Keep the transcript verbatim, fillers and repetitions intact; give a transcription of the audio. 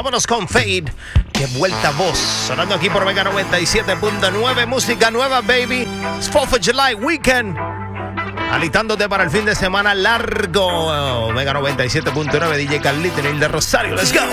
Vámonos con Fade. Qué vuelta voz. Sonando aquí por Mega noventa y siete punto nueve. Música nueva, baby. It's fourth of July weekend. Alistándote para el fin de semana largo. Mega noventa y siete punto nueve. D J Carlito y el de Rosario. Let's go.